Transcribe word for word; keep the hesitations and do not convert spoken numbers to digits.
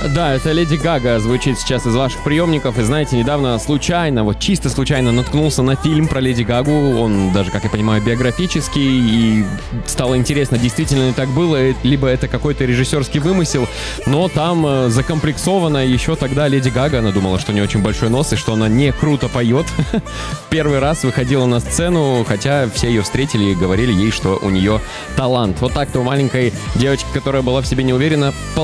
Да, это Леди Гага звучит сейчас из ваших приемников. И знаете, недавно случайно, вот чисто случайно наткнулся на фильм про Леди Гагу. Он даже, как я понимаю, биографический. И стало интересно, действительно ли так было, либо это какой-то режиссерский вымысел. Но там э, закомплексована еще тогда Леди Гага. Она думала, что у нее очень большой нос и что она не круто поет. Первый раз выходила на сцену, хотя все ее встретили и говорили ей, что у нее талант. Вот так-то у маленькой девочки, которая была в себе не уверена,